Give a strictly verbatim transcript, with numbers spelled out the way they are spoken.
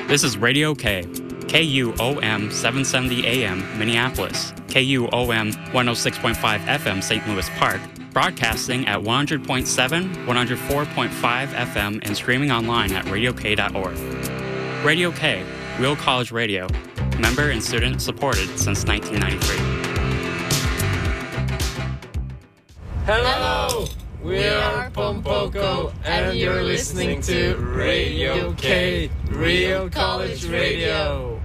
This is Radio K, K U O M seven seventy A M Minneapolis, K U O M one oh six point five F M Saint Louis Park, broadcasting at one hundred point seven, one oh four point five F M and streaming online at radio k dot org. Radio K, Real College Radio, member and student supported since nineteen ninety-three. Hello, we are Pompoko, and you're listening to Radio K, Real College Radio.